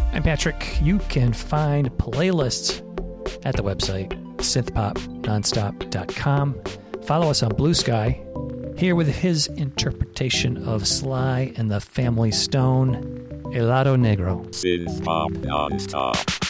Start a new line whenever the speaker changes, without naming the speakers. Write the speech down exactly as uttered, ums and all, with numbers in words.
I'm Patrick. You can find playlists at the website, synth pop nonstop dot com. Follow us on Blue Sky. Here with his interpretation of Sly and the Family Stone, Helado Negro.
Synth Pop Nonstop.